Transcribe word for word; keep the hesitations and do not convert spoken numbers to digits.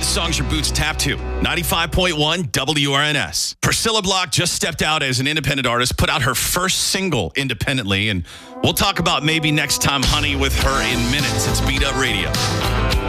hit songs your boots tap to. ninety-five point one W R N S. Priscilla Block just stepped out as an independent artist, put out her first single independently, and we'll talk about maybe next time Honey with her in minutes. It's Beat Up Radio.